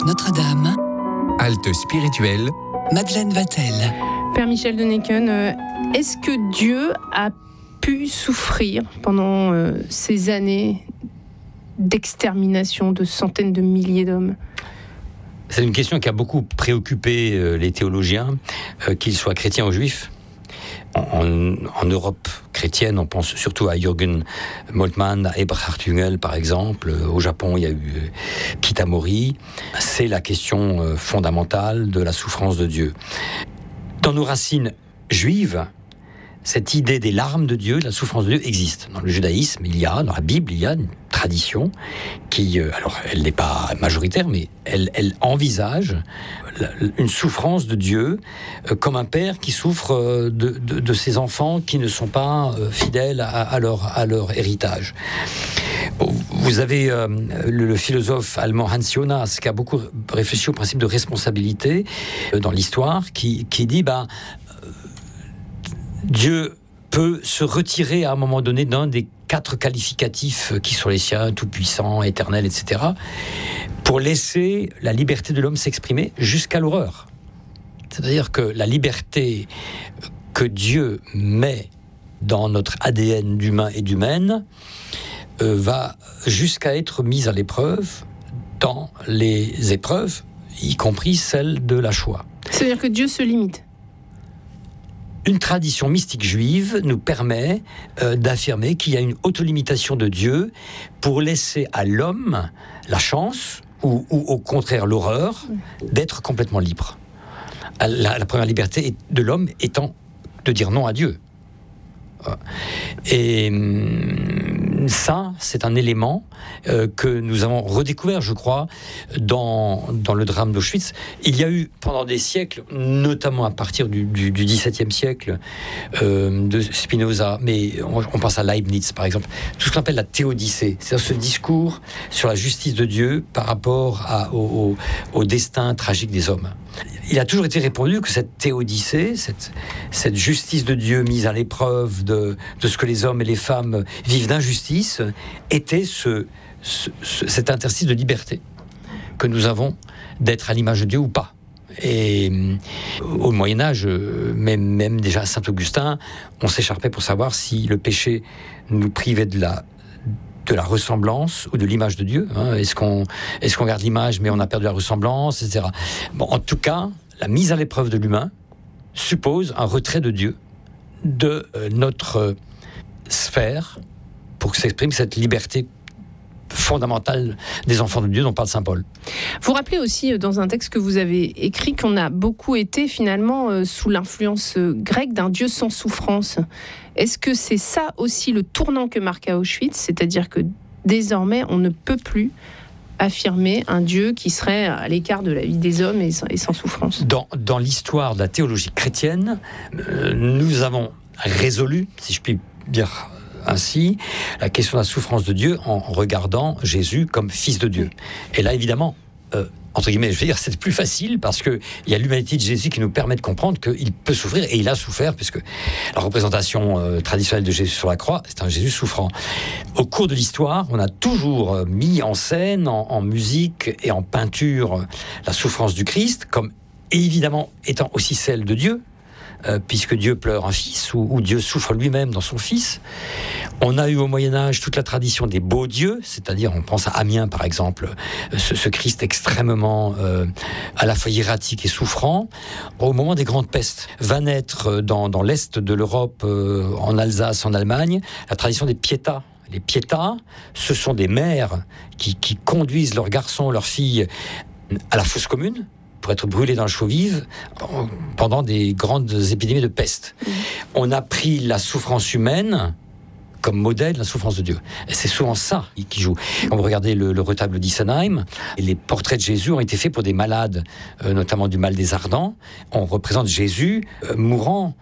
Saint-Joseph Notre-Dame. Halte spirituelle. Madeleine Vatel. Père Michel de Necken, est-ce que Dieu a pu souffrir pendant ces années d'extermination de centaines de milliers d'hommes ? C'est une question qui a beaucoup préoccupé les théologiens, qu'ils soient chrétiens ou juifs. En Europe chrétienne, on pense surtout à Jürgen Moltmann, à Eberhard Jungel par exemple. Au Japon, il y a eu Kitamori. C'est la question fondamentale de la souffrance de Dieu. Dans nos racines juives, cette idée des larmes de Dieu, de la souffrance de Dieu existe. Dans le judaïsme, dans la Bible, il y a une tradition qui, alors elle n'est pas majoritaire, mais elle envisage une souffrance de Dieu comme un père qui souffre de ses enfants qui ne sont pas fidèles à leur héritage. Vous avez le philosophe allemand Hans Jonas qui a beaucoup réfléchi au principe de responsabilité dans l'histoire, qui dit Dieu peut se retirer à un moment donné d'un des 4 qualificatifs qui sont les siens, tout-puissant, éternel, etc., pour laisser la liberté de l'homme s'exprimer jusqu'à l'horreur. C'est-à-dire que la liberté que Dieu met dans notre ADN d'humain et d'humaine va jusqu'à être mise à l'épreuve dans les épreuves, y compris celle de la Shoah. C'est-à-dire que Dieu se limite. Une tradition mystique juive nous permet d'affirmer qu'il y a une autolimitation de Dieu pour laisser à l'homme la chance, ou au contraire l'horreur, d'être complètement libre. La première liberté de l'homme étant de dire non à Dieu. Et ça, c'est un élément que nous avons redécouvert, je crois, dans le drame d'Auschwitz. Il y a eu, pendant des siècles, notamment à partir du XVIIe siècle, de Spinoza, mais on pense à Leibniz, par exemple, tout ce qu'on appelle la théodicée, c'est-à-dire ce discours sur la justice de Dieu par rapport au destin tragique des hommes. Il a toujours été répondu que cette théodicée, cette justice de Dieu mise à l'épreuve de ce que les hommes et les femmes vivent d'injustice, était cet interstice de liberté que nous avons d'être à l'image de Dieu ou pas. Et au Moyen-Âge, même déjà à Saint-Augustin, on s'écharpait pour savoir si le péché nous privait de la ressemblance ou de l'image de Dieu. Est-ce qu'on garde l'image mais on a perdu la ressemblance, etc. Bon, en tout cas, la mise à l'épreuve de l'humain suppose un retrait de Dieu de notre sphère pour que s'exprime cette liberté fondamentale des enfants de Dieu dont parle saint Paul. Vous rappelez aussi dans un texte que vous avez écrit qu'on a beaucoup été finalement sous l'influence grecque d'un Dieu sans souffrance. Est-ce que c'est ça aussi le tournant que marqua Auschwitz, c'est-à-dire que désormais on ne peut plus affirmer un Dieu qui serait à l'écart de la vie des hommes et sans souffrance? Dans l'histoire de la théologie chrétienne, nous avons résolu, si je puis dire ainsi, la question de la souffrance de Dieu en regardant Jésus comme fils de Dieu. Et là, évidemment, entre guillemets, je veux dire, c'est plus facile parce qu'il y a l'humanité de Jésus qui nous permet de comprendre qu'il peut souffrir, et il a souffert, puisque la représentation traditionnelle de Jésus sur la croix, c'est un Jésus souffrant. Au cours de l'histoire, on a toujours mis en scène, en musique et en peinture, la souffrance du Christ, comme évidemment étant aussi celle de Dieu, puisque Dieu pleure un fils, ou Dieu souffre lui-même dans son fils. On a eu au Moyen-Âge toute la tradition des beaux dieux, c'est-à-dire, on pense à Amiens par exemple, ce Christ extrêmement à la fois hiératique et souffrant. Au moment des grandes pestes, va naître dans l'est de l'Europe, en Alsace, en Allemagne, la tradition des pietas. Les pietas, ce sont des mères qui conduisent leurs garçons, leurs filles à la fosse commune, pour être brûlés dans le chaux vive pendant des grandes épidémies de peste. On a pris la souffrance humaine comme modèle de la souffrance de Dieu. Et c'est souvent ça qui joue. Quand vous regardez le retable d'Issenheim, les portraits de Jésus ont été faits pour des malades, notamment du mal des ardents. On représente Jésus mourant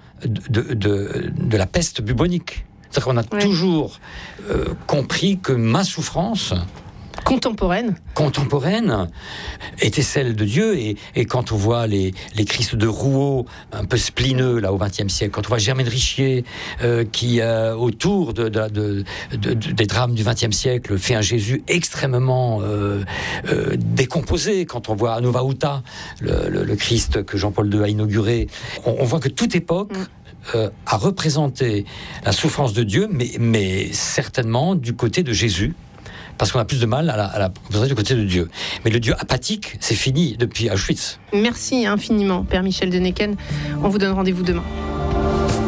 de la peste bubonique. C'est-à-dire qu'on a toujours compris que ma souffrance contemporaine était celle de Dieu. Et quand on voit les Christ de Rouault, un peu splineux, là, au XXe siècle, quand on voit Germaine Richier, qui, autour des drames du XXe siècle, fait un Jésus extrêmement décomposé, quand on voit Nova Uta, le Christ que Jean-Paul II a inauguré, on voit que toute époque a représenté la souffrance de Dieu, mais certainement du côté de Jésus, parce qu'on a plus de mal à la représenter du côté de Dieu. Mais le Dieu apathique, c'est fini depuis Auschwitz. Merci infiniment, Père Michel Denecken. On vous donne rendez-vous demain.